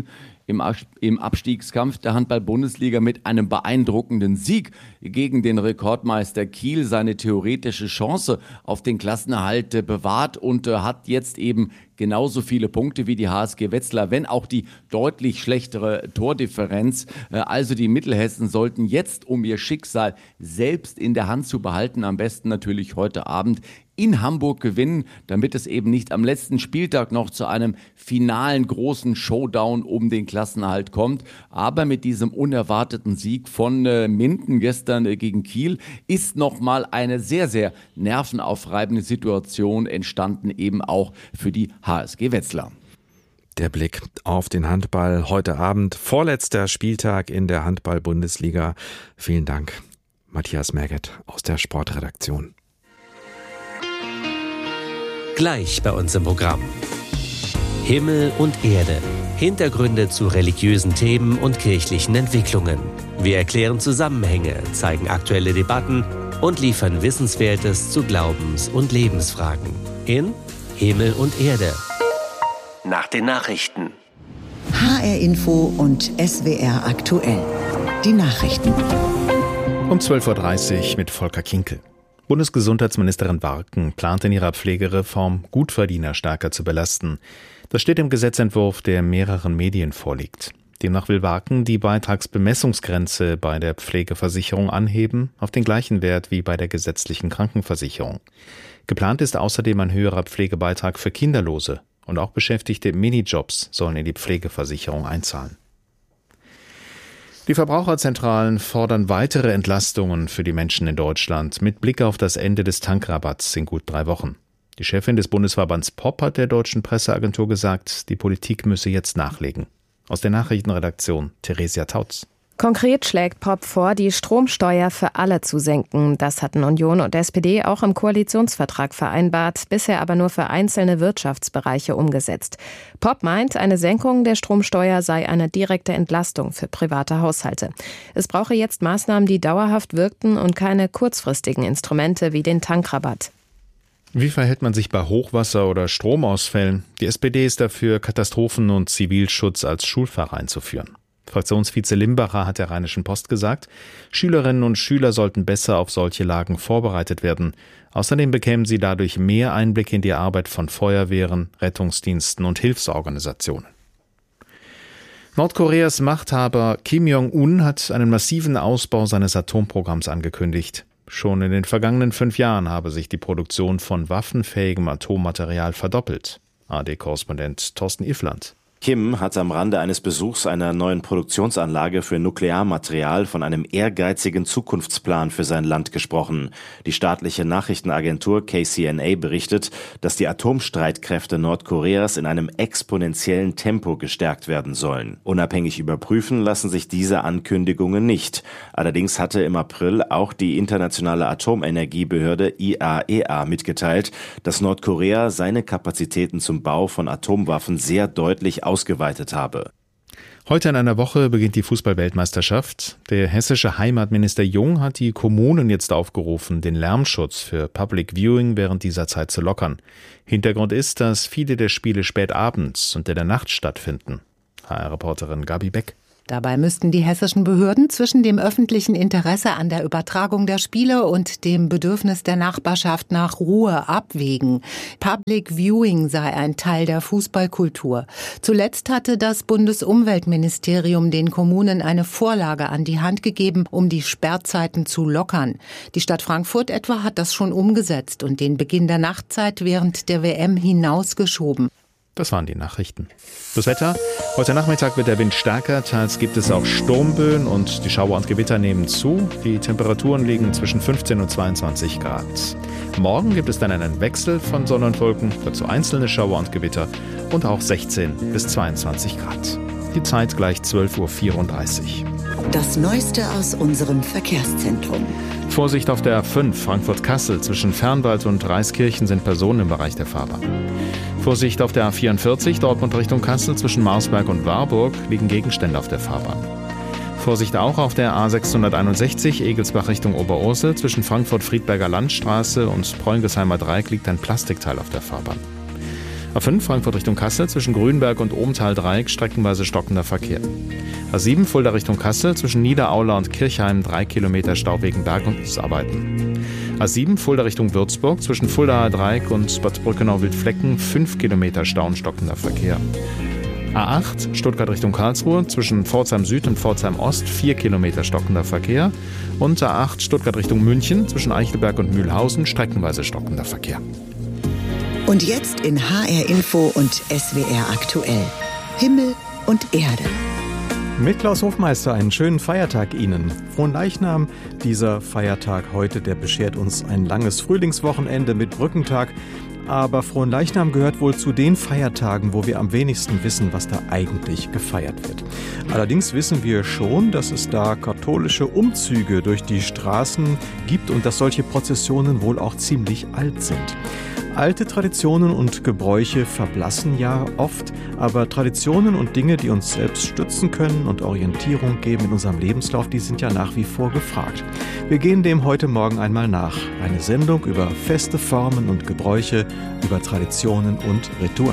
im, im Abstiegskampf der Handball-Bundesliga mit einem beeindruckenden Sieg gegen den Rekordmeister Kiel seine theoretische Chance auf den Klassenerhalt bewahrt und hat jetzt eben genauso viele Punkte wie die H S G Wetzlar, wenn auch die deutlich schlechtere Tordifferenz. Also die Mittelhessen sollten jetzt, um ihr Schicksal selbst in der Hand zu behalten, am besten natürlich heute Abend in Hamburg gewinnen, damit es eben nicht am letzten Spieltag noch zu einem finalen großen Showdown um den Klassenerhalt kommt. Aber mit diesem unerwarteten Sieg von äh, Minden gestern äh, gegen Kiel ist nochmal eine sehr, sehr nervenaufreibende Situation entstanden, eben auch für die H S G Wetzlar.
Der Blick auf den Handball heute Abend, vorletzter Spieltag in der Handball-Bundesliga. Vielen Dank, Matthias Merget aus der Sportredaktion.
Gleich bei uns im Programm. Himmel und Erde. Hintergründe zu religiösen Themen und kirchlichen Entwicklungen. Wir erklären Zusammenhänge, zeigen aktuelle Debatten und liefern Wissenswertes zu Glaubens- und Lebensfragen. In Himmel und Erde. Nach den Nachrichten.
H R Info und S W R aktuell. Die Nachrichten.
Um zwölf Uhr dreißig mit Volker Kinkel. Bundesgesundheitsministerin Warken plant in ihrer Pflegereform, Gutverdiener stärker zu belasten. Das steht im Gesetzentwurf, der mehreren Medien vorliegt. Demnach will Warken die Beitragsbemessungsgrenze bei der Pflegeversicherung anheben, auf den gleichen Wert wie bei der gesetzlichen Krankenversicherung. Geplant ist außerdem ein höherer Pflegebeitrag für Kinderlose und auch Beschäftigte im Minijobs sollen in die Pflegeversicherung einzahlen. Die Verbraucherzentralen fordern weitere Entlastungen für die Menschen in Deutschland mit Blick auf das Ende des Tankrabatts in gut drei Wochen. Die Chefin des Bundesverbands P O P hat der deutschen Presseagentur gesagt, die Politik müsse jetzt nachlegen. Aus der Nachrichtenredaktion Theresia Tautz.
Konkret schlägt P O P vor, die Stromsteuer für alle zu senken. Das hatten Union und S P D auch im Koalitionsvertrag vereinbart, bisher aber nur für einzelne Wirtschaftsbereiche umgesetzt. P O P meint, eine Senkung der Stromsteuer sei eine direkte Entlastung für private Haushalte. Es brauche jetzt Maßnahmen, die dauerhaft wirkten und keine kurzfristigen Instrumente wie den Tankrabatt.
Wie verhält man sich bei Hochwasser oder Stromausfällen? Die S P D ist dafür, Katastrophen- und Zivilschutz als Schulfach einzuführen. Fraktionsvize Limbacher hat der Rheinischen Post gesagt, Schülerinnen und Schüler sollten besser auf solche Lagen vorbereitet werden. Außerdem bekämen sie dadurch mehr Einblick in die Arbeit von Feuerwehren, Rettungsdiensten und Hilfsorganisationen. Nordkoreas Machthaber Kim Jong-un hat einen massiven Ausbau seines Atomprogramms angekündigt. Schon in den vergangenen fünf Jahren habe sich die Produktion von waffenfähigem Atommaterial verdoppelt. A R D-Korrespondent Thorsten Iffland.
Kim hat am Rande eines Besuchs einer neuen Produktionsanlage für Nuklearmaterial von einem ehrgeizigen Zukunftsplan für sein Land gesprochen. Die staatliche Nachrichtenagentur K C N A berichtet, dass die Atomstreitkräfte Nordkoreas in einem exponentiellen Tempo gestärkt werden sollen. Unabhängig überprüfen lassen sich diese Ankündigungen nicht. Allerdings hatte im April auch die internationale Atomenergiebehörde I A E A mitgeteilt, dass Nordkorea seine Kapazitäten zum Bau von Atomwaffen sehr deutlich ausgeweitet habe.
Heute in einer Woche beginnt die Fußball-Weltmeisterschaft. Der hessische Heimatminister Jung hat die Kommunen jetzt aufgerufen, den Lärmschutz für Public Viewing während dieser Zeit zu lockern. Hintergrund ist, dass viele der Spiele spät abends und in der Nacht stattfinden. H R-Reporterin Gabi Beck.
Dabei müssten die hessischen Behörden zwischen dem öffentlichen Interesse an der Übertragung der Spiele und dem Bedürfnis der Nachbarschaft nach Ruhe abwägen. Public Viewing sei ein Teil der Fußballkultur. Zuletzt hatte das Bundesumweltministerium den Kommunen eine Vorlage an die Hand gegeben, um die Sperrzeiten zu lockern. Die Stadt Frankfurt etwa hat das schon umgesetzt und den Beginn der Nachtzeit während der W M hinausgeschoben.
Das waren die Nachrichten. Das Wetter. Heute Nachmittag wird der Wind stärker, teils gibt es auch Sturmböen und die Schauer und Gewitter nehmen zu. Die Temperaturen liegen zwischen fünfzehn und zweiundzwanzig Grad. Morgen gibt es dann einen Wechsel von Sonne und Wolken, dazu einzelne Schauer und Gewitter und auch sechzehn bis zweiundzwanzig Grad. Die Zeit gleich zwölf Uhr vierunddreißig.
Das Neueste aus unserem Verkehrszentrum.
Vorsicht auf der A fünf Frankfurt-Kassel. Zwischen Fernwald und Reiskirchen sind Personen im Bereich der Fahrbahn. Vorsicht auf der A vierundvierzig Dortmund Richtung Kassel. Zwischen Marsberg und Warburg liegen Gegenstände auf der Fahrbahn. Vorsicht auch auf der A sechshunderteinundsechzig Egelsbach Richtung Oberursel. Zwischen Frankfurt-Friedberger Landstraße und Preungesheimer Dreieck liegt ein Plastikteil auf der Fahrbahn. A fünf Frankfurt Richtung Kassel zwischen Grünberg und Ohmtal-Dreieck streckenweise stockender Verkehr. A sieben Fulda Richtung Kassel zwischen Niederaula und Kirchheim drei Kilometer Stau wegen Bergungsarbeiten. A sieben Fulda Richtung Würzburg zwischen Fuldaer Dreieck und Bad Brückenau-Wildflecken fünf Kilometer Stau und stockender Verkehr. A acht Stuttgart Richtung Karlsruhe zwischen Pforzheim Süd und Pforzheim Ost vier Kilometer stockender Verkehr. Und A acht Stuttgart Richtung München zwischen Eichelberg und Mühlhausen streckenweise stockender Verkehr.
Und jetzt in H R Info und S W R aktuell. Himmel und Erde.
Mit Klaus Hofmeister einen schönen Feiertag Ihnen. Fronleichnam, dieser Feiertag heute, der beschert uns ein langes Frühlingswochenende mit Brückentag. Aber Fronleichnam gehört wohl zu den Feiertagen, wo wir am wenigsten wissen, was da eigentlich gefeiert wird. Allerdings wissen wir schon, dass es da katholische Umzüge durch die Straßen gibt und dass solche Prozessionen wohl auch ziemlich alt sind. Alte Traditionen und Gebräuche verblassen ja oft, aber Traditionen und Dinge, die uns selbst stützen können und Orientierung geben in unserem Lebenslauf, die sind ja nach wie vor gefragt. Wir gehen dem heute Morgen einmal nach. Eine Sendung über feste Formen und Gebräuche, über Traditionen und Rituale.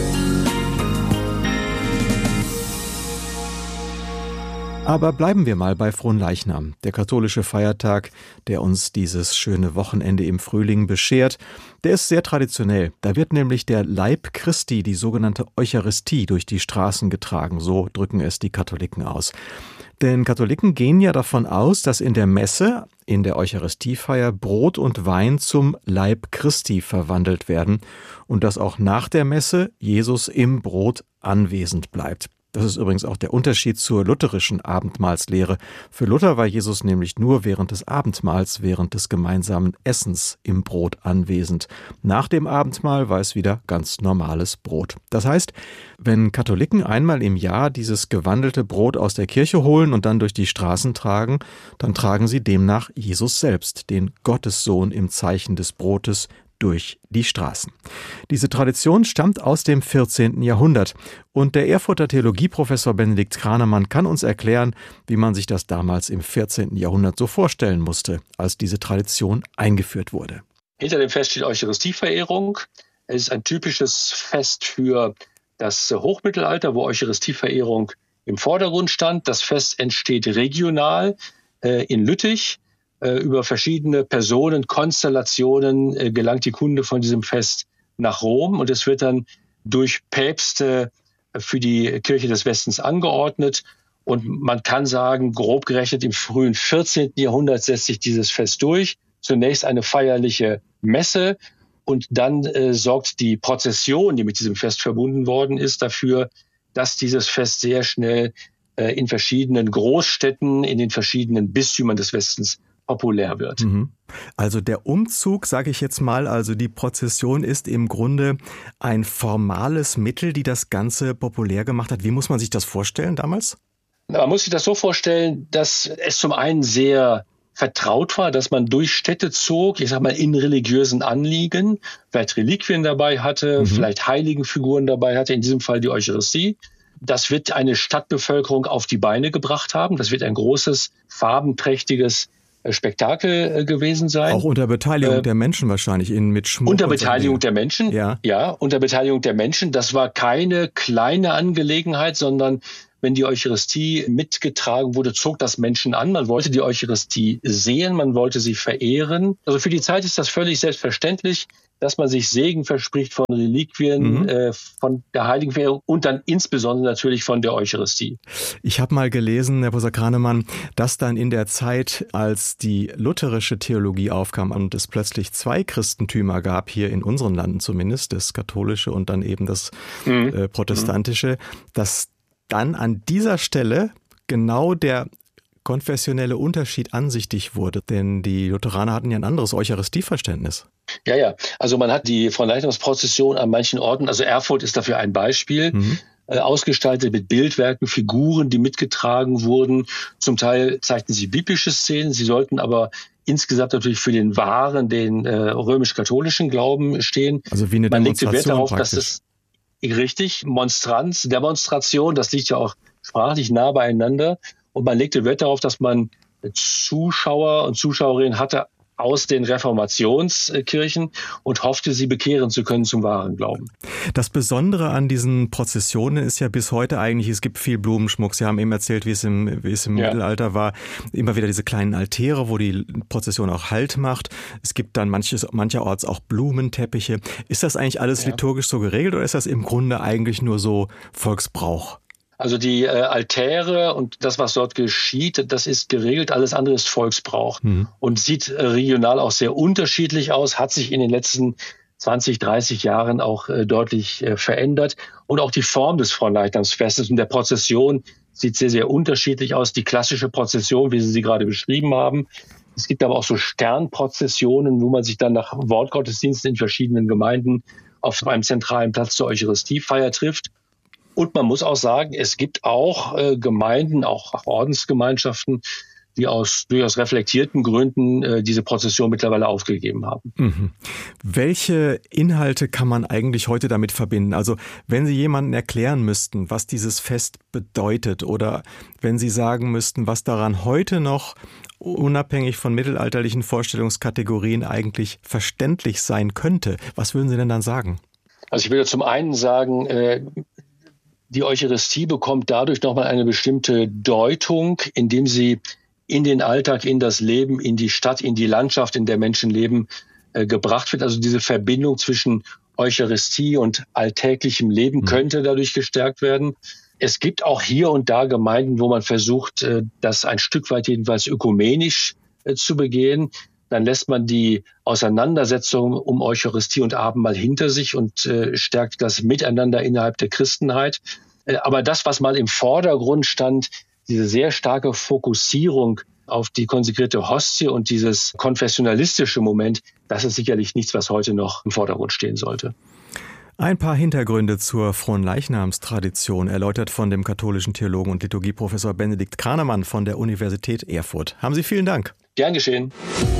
Aber bleiben wir mal bei Fronleichnam, der katholische Feiertag, der uns dieses schöne Wochenende im Frühling beschert. Der ist sehr traditionell. Da wird nämlich der Leib Christi, die sogenannte Eucharistie, durch die Straßen getragen. So drücken es die Katholiken aus. Denn Katholiken gehen ja davon aus, dass in der Messe, in der Eucharistiefeier, Brot und Wein zum Leib Christi verwandelt werden und dass auch nach der Messe Jesus im Brot anwesend bleibt. Das ist übrigens auch der Unterschied zur lutherischen Abendmahlslehre. Für Luther war Jesus nämlich nur während des Abendmahls, während des gemeinsamen Essens im Brot anwesend. Nach dem Abendmahl war es wieder ganz normales Brot. Das heißt, wenn Katholiken einmal im Jahr dieses gewandelte Brot aus der Kirche holen und dann durch die Straßen tragen, dann tragen sie demnach Jesus selbst, den Gottessohn im Zeichen des Brotes, durch die Straßen. Diese Tradition stammt aus dem vierzehnten Jahrhundert und der Erfurter Theologieprofessor Benedikt Kranemann kann uns erklären, wie man sich das damals im vierzehnten Jahrhundert so vorstellen musste, als diese Tradition eingeführt wurde.
Hinter dem Fest steht Eucharistieverehrung. Es ist ein typisches Fest für das Hochmittelalter, wo Eucharistieverehrung im Vordergrund stand. Das Fest entsteht regional äh, in Lüttich. Über verschiedene Personen, Konstellationen äh, gelangt die Kunde von diesem Fest nach Rom und es wird dann durch Päpste für die Kirche des Westens angeordnet. Und man kann sagen, grob gerechnet im frühen vierzehnten Jahrhundert setzt sich dieses Fest durch. Zunächst eine feierliche Messe und dann äh, sorgt die Prozession, die mit diesem Fest verbunden worden ist, dafür, dass dieses Fest sehr schnell äh, in verschiedenen Großstädten, in den verschiedenen Bistümern des Westens populär wird.
Also der Umzug, sage ich jetzt mal, also die Prozession ist im Grunde ein formales Mittel, die das Ganze populär gemacht hat. Wie muss man sich das vorstellen damals?
Man muss sich das so vorstellen, dass es zum einen sehr vertraut war, dass man durch Städte zog, ich sag mal in religiösen Anliegen, vielleicht Reliquien dabei hatte, mhm. vielleicht Heiligenfiguren dabei hatte, in diesem Fall die Eucharistie. Das wird eine Stadtbevölkerung auf die Beine gebracht haben. Das wird ein großes, farbenträchtiges Spektakel gewesen sein.
Auch unter Beteiligung äh, der Menschen wahrscheinlich, in, mit Schmuck.
Unter Beteiligung der Menschen,
ja.
ja, unter Beteiligung der Menschen. Das war keine kleine Angelegenheit, sondern wenn die Eucharistie mitgetragen wurde, zog das Menschen an. Man wollte die Eucharistie sehen, man wollte sie verehren. Also für die Zeit ist das völlig selbstverständlich, dass man sich Segen verspricht von Reliquien, mhm. äh, von der Heiligenverehrung und dann insbesondere natürlich von der Eucharistie.
Ich habe mal gelesen, Herr Professor Kranemann, dass dann in der Zeit, als die lutherische Theologie aufkam und es plötzlich zwei Christentümer gab, hier in unseren Landen zumindest, das katholische und dann eben das mhm. äh, protestantische, dass dann an dieser Stelle genau der konfessionelle Unterschied ansichtig wurde, denn die Lutheraner hatten ja ein anderes Eucharistieverständnis.
Ja, ja, also man hat die Fronleichnamsprozession an manchen Orten, also Erfurt ist dafür ein Beispiel, mhm. äh, ausgestaltet mit Bildwerken, Figuren, die mitgetragen wurden. Zum Teil zeigten sie biblische Szenen, sie sollten aber insgesamt natürlich für den wahren, den äh, römisch-katholischen Glauben stehen.
Also wie eine
man legte Wert darauf,
praktisch.
dass es richtig, Monstranz, Demonstration, das liegt ja auch sprachlich nah beieinander. Und man legte Wert darauf, dass man Zuschauer und Zuschauerinnen hatte aus den Reformationskirchen und hoffte, sie bekehren zu können zum wahren Glauben.
Das Besondere an diesen Prozessionen ist ja bis heute eigentlich, es gibt viel Blumenschmuck. Sie haben eben erzählt, wie es im, wie es im ja. Mittelalter war. Immer wieder diese kleinen Altäre, wo die Prozession auch Halt macht. Es gibt dann manches, mancherorts auch Blumenteppiche. Ist das eigentlich alles ja. liturgisch so geregelt oder ist das im Grunde eigentlich nur so Volksbrauch?
Also die äh, Altäre und das, was dort geschieht, das ist geregelt. Alles andere ist Volksbrauch mhm. und sieht äh, regional auch sehr unterschiedlich aus, hat sich in den letzten zwanzig, dreißig Jahren auch äh, deutlich äh, verändert. Und auch die Form des Fronleichnamsfestes und der Prozession sieht sehr, sehr unterschiedlich aus. Die klassische Prozession, wie Sie sie gerade beschrieben haben. Es gibt aber auch so Sternprozessionen, wo man sich dann nach Wortgottesdiensten in verschiedenen Gemeinden auf einem zentralen Platz zur Eucharistiefeier trifft. Und man muss auch sagen, es gibt auch äh, Gemeinden, auch Ordensgemeinschaften, die aus durchaus reflektierten Gründen äh, diese Prozession mittlerweile aufgegeben haben.
Mhm. Welche Inhalte kann man eigentlich heute damit verbinden? Also wenn Sie jemandem erklären müssten, was dieses Fest bedeutet oder wenn Sie sagen müssten, was daran heute noch unabhängig von mittelalterlichen Vorstellungskategorien eigentlich verständlich sein könnte, was würden Sie denn dann sagen?
Also ich würde zum einen sagen, äh, die Eucharistie bekommt dadurch nochmal eine bestimmte Deutung, indem sie in den Alltag, in das Leben, in die Stadt, in die Landschaft, in der Menschen leben, äh, gebracht wird. Also diese Verbindung zwischen Eucharistie und alltäglichem Leben mhm. könnte dadurch gestärkt werden. Es gibt auch hier und da Gemeinden, wo man versucht, äh, das ein Stück weit jedenfalls ökumenisch äh, zu begehen. Dann lässt man die Auseinandersetzung um Eucharistie und Abendmahl hinter sich und äh, stärkt das Miteinander innerhalb der Christenheit. Äh, aber das, was mal im Vordergrund stand, diese sehr starke Fokussierung auf die konsekrierte Hostie und dieses konfessionalistische Moment, das ist sicherlich nichts, was heute noch im Vordergrund stehen sollte.
Ein paar Hintergründe zur Fronleichnamstradition, erläutert von dem katholischen Theologen und Liturgieprofessor Benedikt Kranemann von der Universität Erfurt. Haben Sie vielen Dank.
Gern geschehen.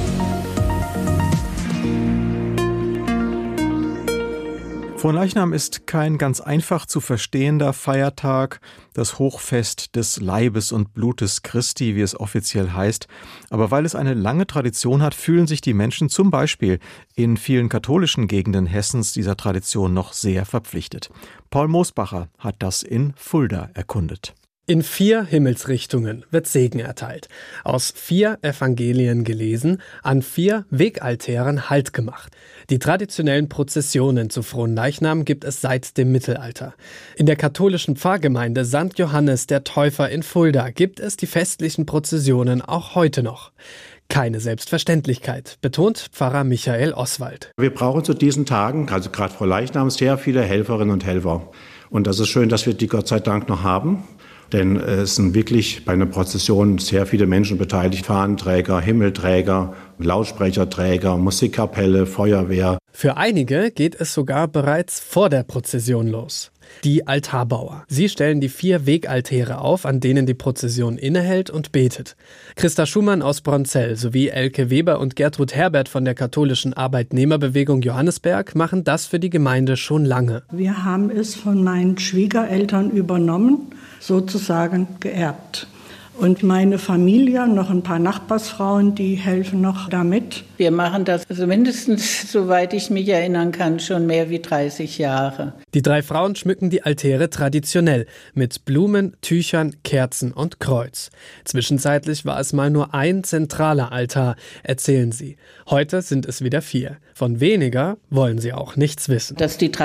Fronleichnam ist kein ganz einfach zu verstehender Feiertag, das Hochfest des Leibes und Blutes Christi, wie es offiziell heißt. Aber weil es eine lange Tradition hat, fühlen sich die Menschen zum Beispiel in vielen katholischen Gegenden Hessens dieser Tradition noch sehr verpflichtet. Paul Moosbacher hat das in Fulda erkundet.
In vier Himmelsrichtungen wird Segen erteilt, aus vier Evangelien gelesen, an vier Wegaltären Halt gemacht. Die traditionellen Prozessionen zu Fronleichnam gibt es seit dem Mittelalter. In der katholischen Pfarrgemeinde Sankt Johannes der Täufer in Fulda gibt es die festlichen Prozessionen auch heute noch. Keine Selbstverständlichkeit, betont Pfarrer Michael Oswald.
Wir brauchen zu diesen Tagen, also gerade Fronleichnam, sehr viele Helferinnen und Helfer. Und das ist schön, dass wir die Gott sei Dank noch haben. Denn es sind wirklich bei einer Prozession sehr viele Menschen beteiligt. Fahnenträger, Himmelträger, Lautsprecherträger, Musikkapelle, Feuerwehr.
Für einige geht es sogar bereits vor der Prozession los. Die Altarbauer. Sie stellen die vier Wegaltäre auf, an denen die Prozession innehält und betet. Christa Schumann aus Bronzell sowie Elke Weber und Gertrud Herbert von der katholischen Arbeitnehmerbewegung Johannesberg machen das für die Gemeinde schon lange.
Wir haben es von meinen Schwiegereltern übernommen, sozusagen geerbt. Und meine Familie, noch ein paar Nachbarsfrauen, die helfen noch damit.
Wir machen das also mindestens, soweit ich mich erinnern kann, schon mehr wie dreißig Jahre.
Die drei Frauen schmücken die Altäre traditionell mit Blumen, Tüchern, Kerzen und Kreuz. Zwischenzeitlich war es mal nur ein zentraler Altar, erzählen sie. Heute sind es wieder vier. Von weniger wollen sie auch nichts wissen.
Dass die